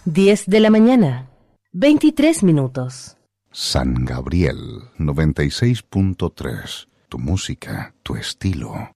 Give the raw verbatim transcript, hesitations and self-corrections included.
diez de la mañana, veintitrés minutos. San Gabriel noventa y seis punto tres. Tu música, tu estilo.